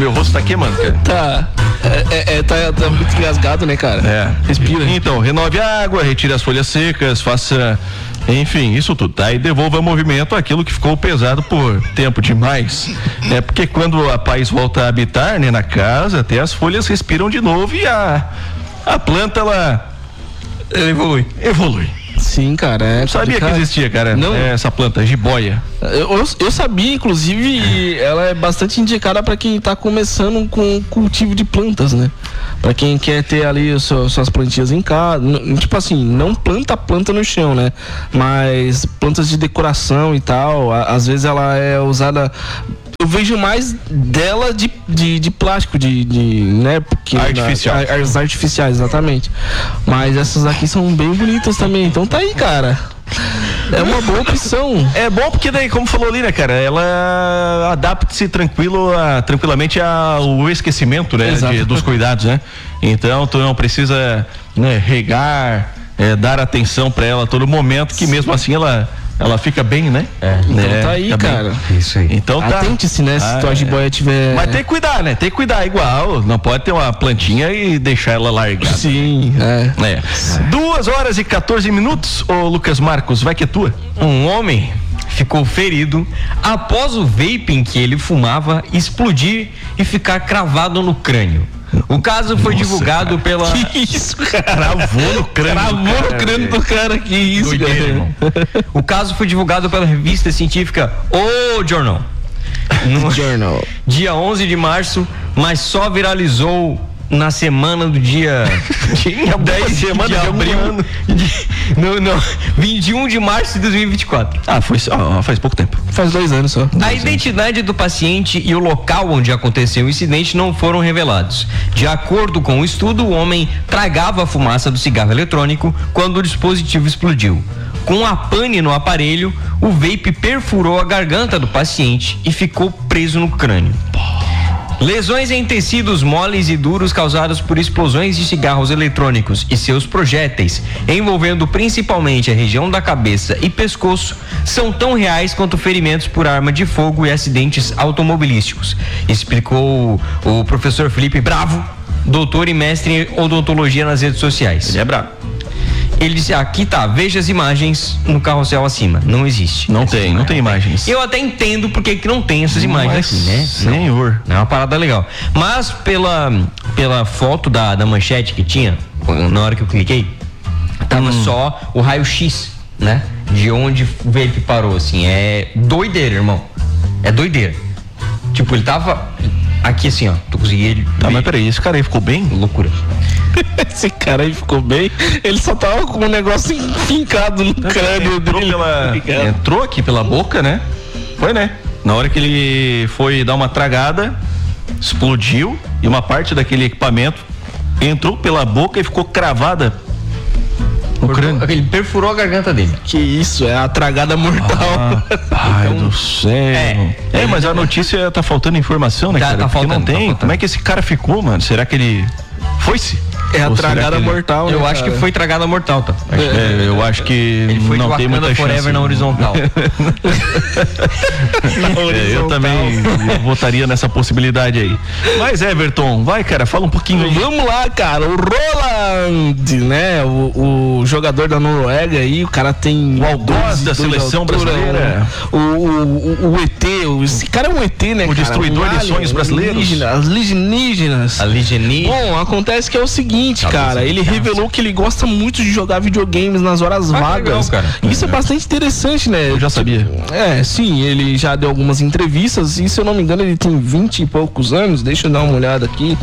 meu rosto tá queimando, cara. Tá muito engasgado, né, cara? Respira. Então, renove a água, retire as folhas secas, faça... Enfim, isso tudo, tá? E devolva ao movimento aquilo que ficou pesado por tempo demais. Porque quando a paz volta a habitar, né, na casa, até as folhas respiram de novo e a planta, ela evolui. Sim, cara. Não sabia que existia, cara. Não. Essa planta, jiboia. Eu sabia, inclusive, ela é bastante indicada para quem tá começando com cultivo de plantas, né? Para quem quer ter ali suas plantinhas em casa. Tipo assim, não planta no chão, né? Mas plantas de decoração e tal. Às vezes ela é usada. Eu vejo mais dela de plástico, né? Porque artificial. As artificiais, exatamente. Mas essas aqui são bem bonitas também. Então tá aí, cara. É uma boa opção. É bom porque daí, como falou ali, né, cara, ela adapta-se tranquilamente ao esquecimento, né, dos cuidados, né? Então, tu não precisa, né, regar, dar atenção pra ela a todo momento, que mesmo assim ela fica bem, né? Então tá aí, cara. Isso aí. Então tá. Atente-se, né? Se tua jiboia tiver. Mas tem que cuidar, né? Tem que cuidar igual. Não pode ter uma plantinha e deixar ela largada. Sim, 2h14. Ô Lucas Marcos, vai que é tua. Um homem ficou ferido após o vaping que ele fumava explodir e ficar cravado no crânio. O caso foi divulgado pela... Que isso, cara? Cravou no crânio do cara, que isso, Doideira, cara? irmão. O caso foi divulgado pela revista científica O Journal. No Journal. Dia 11 de março, mas só viralizou na semana do dia 10 de abril, no 21 de março de 2024. Faz pouco tempo. Faz 2 anos só. A identidade do paciente e o local onde aconteceu o incidente não foram revelados. De acordo com o estudo, o homem tragava a fumaça do cigarro eletrônico quando o dispositivo explodiu. Com a pane no aparelho, o vape perfurou a garganta do paciente e ficou preso no crânio. Lesões em tecidos moles e duros causadas por explosões de cigarros eletrônicos e seus projéteis, envolvendo principalmente a região da cabeça e pescoço, são tão reais quanto ferimentos por arma de fogo e acidentes automobilísticos, explicou o professor Felipe Bravo, doutor e mestre em odontologia nas redes sociais. Ele é bravo. Ele disse, aqui tá, veja as imagens no carrossel acima. Não existe. Não tem imagens. Eu até entendo porque que não tem essas imagens aqui, né? Senhor. Não é uma parada legal. Mas pela foto da manchete que tinha, na hora que eu cliquei, tava só o raio-x, né? De onde o vape parou, assim. É doideira, irmão. É doideira. Tipo, ele tava aqui assim, ó. Tu conseguia ele. Tá, mas peraí, esse cara aí ficou bem? Loucura. Esse cara aí ficou bem. Ele só tava com um negócio enfincado no crânio dele. Entrou aqui pela boca, né? Foi, né? Na hora que ele foi dar uma tragada, explodiu e uma parte daquele equipamento entrou pela boca e ficou cravada no crânio. Ele perfurou a garganta dele. Que isso, é a tragada mortal. Pai do céu. Mas a notícia tá faltando informação, né, cara? Tá Porque faltando, não tem. tá faltando. Como é que esse cara ficou, mano? Será que ele foi-se? É a Ou será tragada que ele... mortal, né, Eu acho que foi tragada mortal, tá? eu acho que Ele foi não de tem Wakanda muita Forever chance. na horizontal. Eu também votaria nessa possibilidade aí. Mas Everton, vai, cara, fala um pouquinho aí. Vamos lá, cara. O Roland, né? O jogador da Noruega aí, o cara tem o algoz da seleção brasileira. O ET, esse cara é um ET, né, o cara? destruidor de sonhos brasileiros. Alienígenas. Bom, acontece que é o seguinte, cara, ele revelou que ele gosta muito de jogar videogames nas horas vagas. Legal, cara. Isso é bastante interessante, né? Eu já sabia. Sim, ele já deu algumas entrevistas e, se eu não me engano, ele tem 20 e poucos anos. Deixa eu dar uma olhada aqui.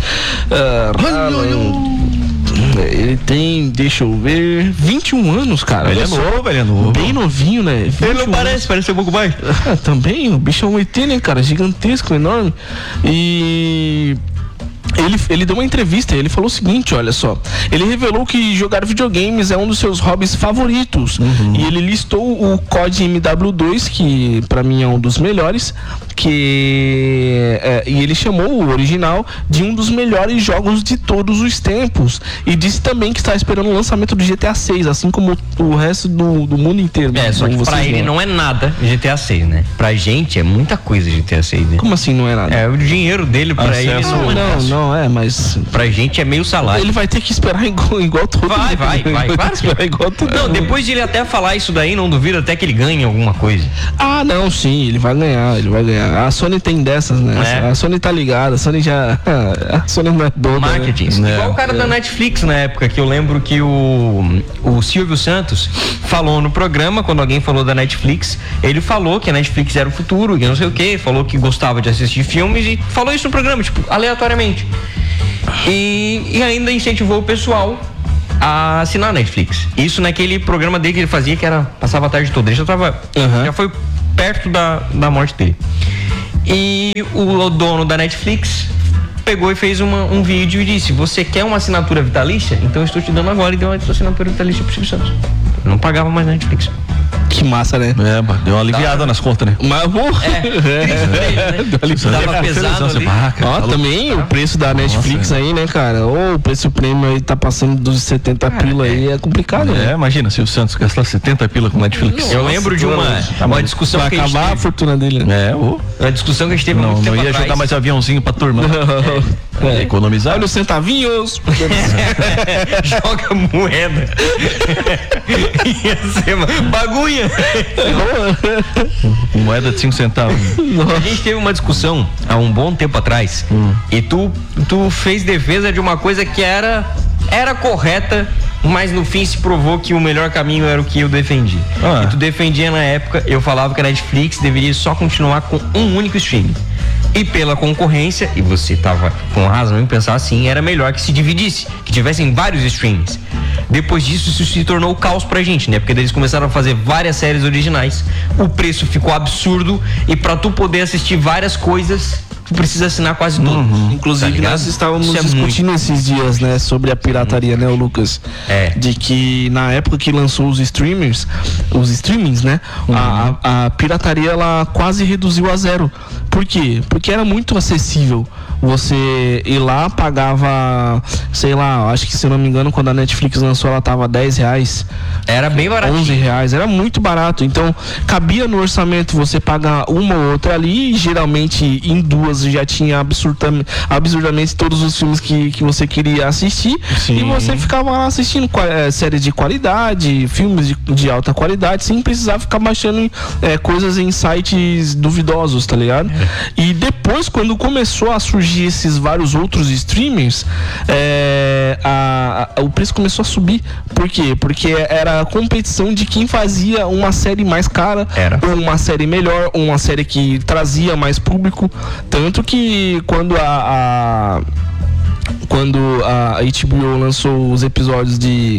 Ele tem, deixa eu ver, 21 anos, cara. Ele é novo. Bem novinho, né? Ele não parece um pouco mais. Também, o bicho é um ET, né, cara? Gigantesco, enorme. E... Ele deu uma entrevista e ele falou o seguinte, olha só. Ele revelou que jogar videogames é um dos seus hobbies favoritos. E ele listou o COD MW2, que pra mim é um dos melhores, e ele chamou o original de um dos melhores jogos de todos os tempos. E disse também que está esperando o lançamento do GTA 6, assim como o resto do mundo inteiro. Só que pra ele não é nada GTA 6, né? Pra gente é muita coisa GTA 6, né? Como assim não é nada? O dinheiro dele pra ele não é, mas... Pra gente é meio salário. Ele vai ter que esperar igual todo mundo. Vai. Claro esperar igual todo mundo. Não, depois de ele até falar isso daí, não duvido até que ele ganhe alguma coisa. Ah, não, sim, ele vai ganhar. A Sony tem dessas, né? A Sony tá ligada, a Sony já... A Sony não é boa, marketing. Né? Igual o cara da Netflix na época, que eu lembro que o Silvio Santos falou no programa, quando alguém falou da Netflix, ele falou que a Netflix era o futuro, e não sei o que, falou que gostava de assistir filmes e falou isso no programa, tipo, aleatoriamente. E ainda incentivou o pessoal a assinar a Netflix. Isso naquele programa dele que ele fazia, que era passava a tarde toda. Ele já foi perto da morte dele. E o dono da Netflix pegou e fez um vídeo e disse: você quer uma assinatura vitalícia? Então eu estou te dando agora. E deu uma assinatura vitalícia pro Silvio Santos. Eu não pagava mais na Netflix. Que massa, né? Deu uma aliviada nas contas, né? Mas Tava pesado ali. Também o preço da Netflix aí, né, cara? Ou o preço prêmio aí tá passando dos 70 pila aí, é complicado, né? Imagina se o Santos gastar 70 pila com Netflix. Eu lembro de uma discussão vai que a gente acabar teve. A fortuna dele, né? Uma discussão que a gente teve muito tempo não ia atrás. jogar mais aviãozinho pra turma. Economizar. Olha os centavinhos. Joga moeda. Ia ser uma bagulha. Moeda de 5 centavos. A gente teve uma discussão há um bom tempo atrás e tu fez defesa de uma coisa que era correta, mas no fim se provou que o melhor caminho era o que eu defendi. E tu defendia na época, eu falava que a Netflix deveria só continuar com um único streaming. E pela concorrência, e você tava com razão em pensar assim, era melhor que se dividisse, que tivessem vários streamings. Depois disso, isso se tornou caos pra gente, né? Porque eles começaram a fazer várias séries originais, o preço ficou absurdo, e pra tu poder assistir várias coisas, tu precisa assinar quase tudo. Inclusive, nós estávamos discutindo esses dias, né, sobre a pirataria, né, o Lucas? De que na época que lançou os streamings, né, a pirataria ela quase reduziu a zero. Por quê? Porque era muito acessível. Você ir lá, pagava, sei lá, acho que se eu não me engano, quando a Netflix lançou, ela tava R$10. Era bem barato. R$11, era muito barato. Então, cabia no orçamento você pagar uma ou outra ali, e geralmente em duas já tinha absurdamente todos os filmes que você queria assistir. Sim. E você ficava lá assistindo séries de qualidade, filmes de alta qualidade, sem precisar ficar baixando coisas em sites duvidosos, tá ligado? E depois, quando começou a surgir esses vários outros streamers, o preço começou a subir. Por quê? Porque era a competição de quem fazia uma série mais cara, ou uma série melhor, ou uma série que trazia mais público. Tanto que quando a HBO lançou os episódios de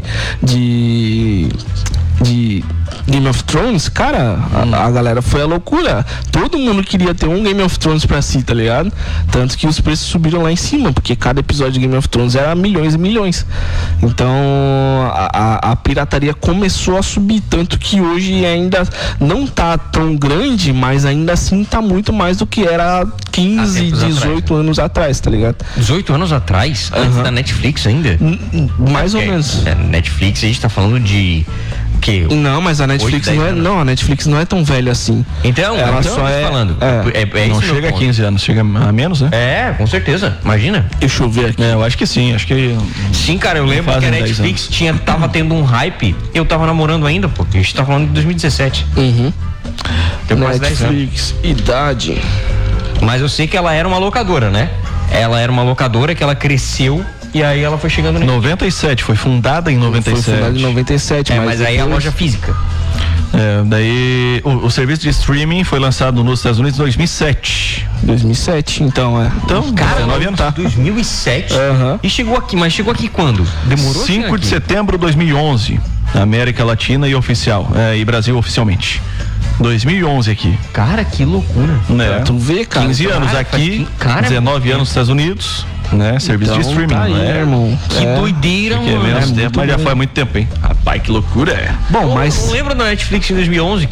Game of Thrones, cara, a galera foi a loucura. Todo mundo queria ter um Game of Thrones pra si, tá ligado? Tanto que os preços subiram lá em cima, porque cada episódio de Game of Thrones era milhões e milhões. Então a pirataria começou a subir, tanto que hoje ainda não tá tão grande, mas ainda assim tá muito mais do que era 15, 18 anos atrás, tá ligado? 18 anos atrás? Antes da Netflix ainda? Mais ou menos. Netflix, a gente tá falando de... Não, mas a Netflix a Netflix não é tão velha assim. Então, ela só falando. Não chega a 15 anos, chega a menos, né? Com certeza. Imagina. Deixa eu ver aqui. Eu acho que sim, Sim, cara, eu lembro que a Netflix tava tendo um hype. Eu tava namorando ainda, pô. A gente tá falando de 2017. Tem quase 10 anos. Netflix, idade. Mas eu sei que ela era uma locadora, né? Ela era uma locadora que ela cresceu. E aí ela foi chegando... 97, foi fundada em 97. Foi fundada em 97, mas aí a loja física. Daí o serviço de streaming foi lançado nos Estados Unidos em 2007. 2007, então, Então, cara, 19 anos. 2007? E chegou aqui, mas chegou aqui quando? Demorou? 5 de setembro de 2011. América Latina e oficial. E Brasil oficialmente. 2011 aqui. Cara, que loucura. Tu vê, cara. 15 anos aqui, 19 anos nos Estados Unidos, né? Serviço de streaming. Tá aí, irmão. Que doideira, mano. É menos tempo, mas já foi há muito tempo, hein? Rapaz, que loucura. Bom, mas... Eu lembro da Netflix em 2011, cara.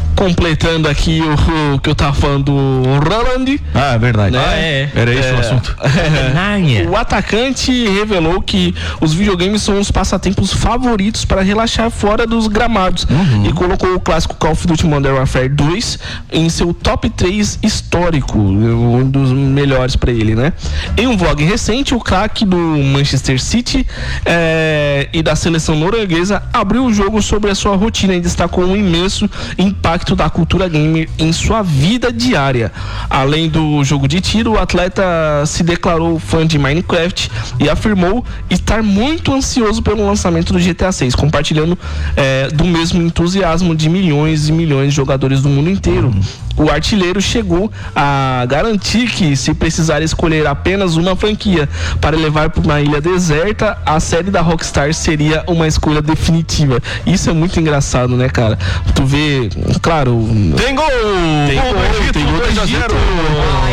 completando aqui o que eu tava falando do Roland. Ah, verdade. Né? Era esse o assunto. O atacante revelou que os videogames são os passatempos favoritos para relaxar fora dos gramados e colocou o clássico Call of Duty Modern Warfare 2 em seu top 3 histórico, um dos melhores para ele, né? Em um vlog recente, o craque do Manchester City e da seleção norueguesa abriu o jogo sobre a sua rotina e destacou um imenso impacto da cultura gamer em sua vida diária. Além do jogo de tiro, o atleta se declarou fã de Minecraft e afirmou estar muito ansioso pelo lançamento do GTA 6, compartilhando do mesmo entusiasmo de milhões e milhões de jogadores do mundo inteiro. O artilheiro chegou a garantir que, se precisar escolher apenas uma franquia para levar para uma ilha deserta, a série da Rockstar seria uma escolha definitiva. Isso é muito engraçado, né, cara? Tu vê, claro... Tem gol! Tem gol do Egito, 2-0.